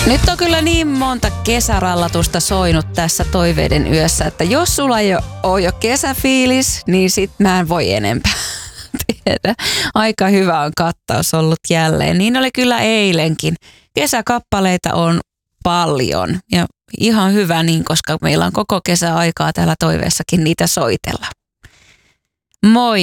Nyt on kyllä niin monta kesärallatusta soinut tässä toiveiden yössä, että jos sulla ei ole jo kesäfiilis, niin sit mä en voi enempää tiedä. Aika hyvä on kattaus ollut jälleen. Niin oli kyllä eilenkin. Kesäkappaleita on paljon ja ihan hyvä niin, koska meillä on koko kesä aikaa täällä toiveessakin niitä soitella. Moi!